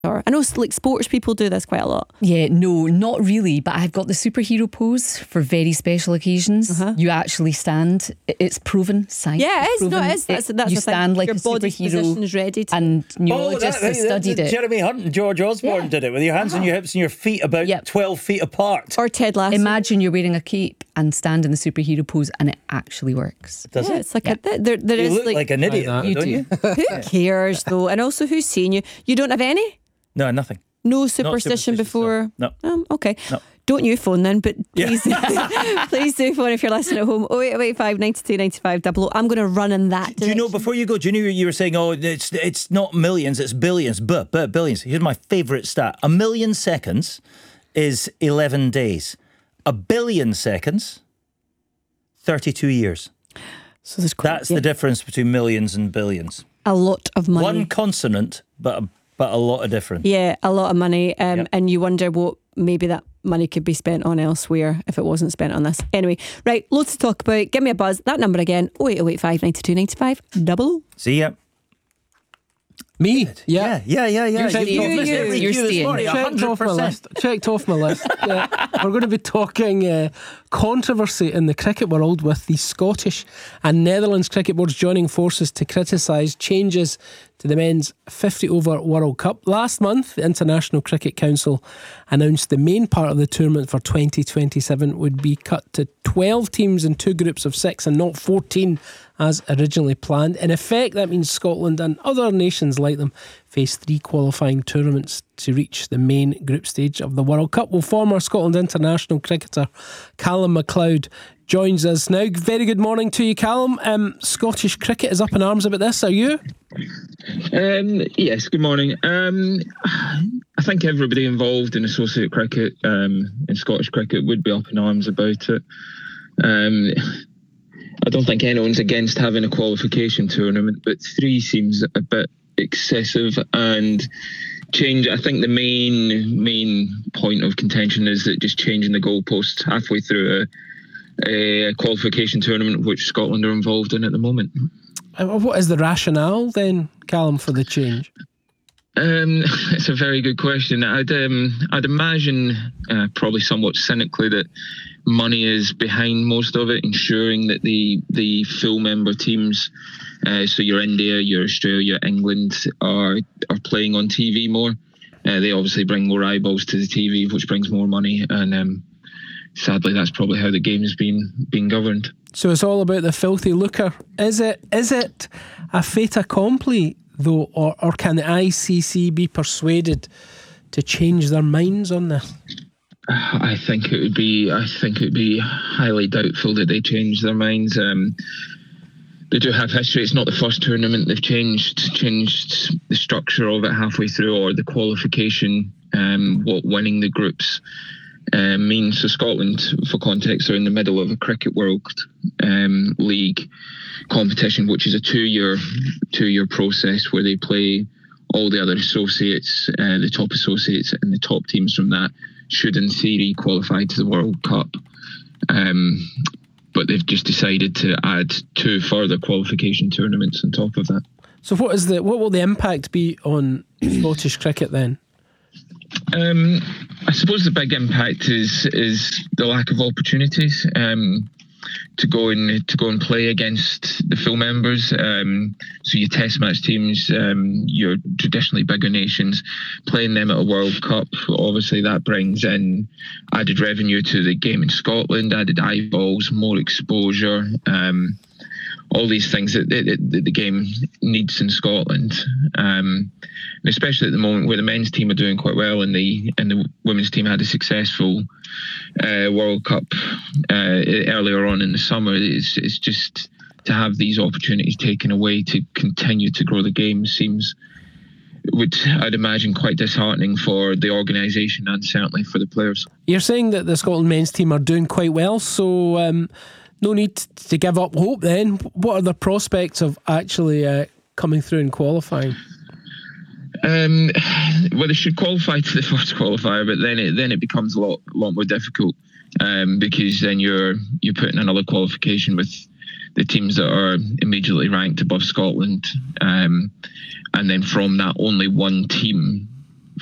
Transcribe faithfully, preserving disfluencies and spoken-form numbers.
Or I know like sports people do this quite a lot. Yeah, no, not really. But I've got the superhero pose for very special occasions. Uh-huh. You actually stand. It's proven science. Yeah, it is. Proven. No, it is. That's, that's you the stand thing. like your a body's superhero. position is ready to. And neurologists oh, that, have studied that, it. Jeremy Hunt and George Osborne yeah. did it with your hands uh-huh. on your hips and your feet about yep. twelve feet apart. Or Ted Lasso. Imagine you're wearing a cape and stand in the superhero pose, and it actually works. Does yeah, it? It's like yeah. a, there, there you is look like, like an idiot, though, you don't do. you? Who cares though? And also, who's seen you? You don't have any? No, nothing. No superstition before? No. no. Um, okay. No. Don't you phone then, but please, yeah. please do phone if you're listening at home. oh eight oh eight five, nine two, nine five, double oh. I'm going to run in that direction. Do you know, before you go, do you know you were saying, oh, it's it's not millions, it's billions, but, but billions. Here's my favourite stat. A million seconds is eleven days. A billion seconds, thirty-two years. So there's quite, That's yeah. the difference between millions and billions. A lot of money. One consonant, but a, but a lot of difference. Yeah, a lot of money. Um, yep. And you wonder what maybe that money could be spent on elsewhere if it wasn't spent on this. Anyway, right, loads to talk about. Give me a buzz. That number again, oh eight oh eight five, nine two, nine five, double. See ya. Me? Yeah, yeah, yeah, yeah. You, you, you, you, you, you're staying. Checked off my list. Checked off my list. Yeah. We're going to be talking uh, controversy in the cricket world with the Scottish and Netherlands cricket boards joining forces to criticise changes to the men's fifty over World Cup. Last month, the International Cricket Council announced the main part of the tournament for twenty twenty-seven would be cut to twelve teams in two groups of six and not fourteen as originally planned. In effect, that means Scotland and other nations like them face three qualifying tournaments to reach the main group stage of the World Cup. Well, former Scotland international cricketer Callum MacLeod joins us now. Very good morning to you, Callum. Um, Scottish cricket is up in arms about this. Are you? Um, yes, good morning. Um, I think everybody involved in associate cricket, um, in Scottish cricket, would be up in arms about it. Um, I don't think anyone's against having a qualification tournament, but three seems a bit excessive and change. I think the main main point of contention is that just changing the goalposts halfway through a, a qualification tournament, which Scotland are involved in at the moment. What is the rationale then, Callum, for the change? Um, it's a very good question. I'd um, I'd imagine, uh, probably somewhat cynically, that money is behind most of it, ensuring that the the full member teams, uh, so your India, your Australia, England, are are playing on T V more. Uh, they obviously bring more eyeballs to the T V, which brings more money, and um, sadly, that's probably how the game has been being governed. So it's all about the filthy lucre. Is it is it a fait accompli though, or or can the I C C be persuaded to change their minds on this? I think it would be. I think it would be highly doubtful that they change their minds. Um, they do have history. It's not the first tournament they've changed changed the structure of it halfway through, or the qualification. Um, what winning the groups uh, means. So Scotland, for context, are in the middle of a Cricket World um, League competition, which is a two-year two-year process where they play all the other associates, uh, the top associates, and the top teams from that should in theory qualify to the World Cup. Um, but they've just decided to add two further qualification tournaments on top of that. So what is the what will the impact be on Scottish cricket then? Um, I suppose the big impact is is the lack of opportunities um, to go and to go and play against the full members. Um, so your Test match teams, um, your traditionally bigger nations, playing them at a World Cup. Obviously, that brings in added revenue to the game in Scotland, added eyeballs, more exposure. Um, all these things that the, the, the game needs in Scotland, um, and especially at the moment where the men's team are doing quite well and the and the women's team had a successful uh, World Cup uh, earlier on in the summer. It's, it's just to have these opportunities taken away to continue to grow the game seems, would I'd imagine, quite disheartening for the organisation and certainly for the players. You're saying that the Scotland men's team are doing quite well, so Um no need to give up hope then. What are the prospects of actually uh, coming through and qualifying? Um, well, they should qualify to the first qualifier, but then it then it becomes a lot lot more difficult um, because then you're you're putting another qualification with the teams that are immediately ranked above Scotland, um, and then from that only one team